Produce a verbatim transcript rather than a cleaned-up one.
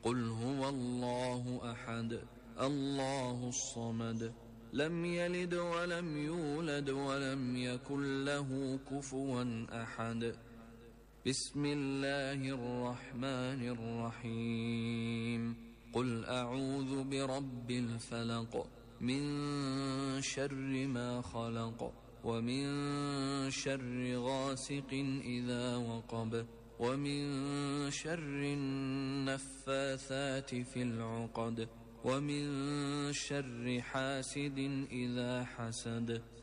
قل هو الله أحد الله الصمد لم يلد ولم يولد ولم يكن له كفوا أحد. بسم الله الرحمن الرحيم. قل أعوذ برب الفلق من شر ما خلق ومن شر غاسق إذا وقب ومن شر النفاثات في العقد ومن شر حاسد إذا حسد.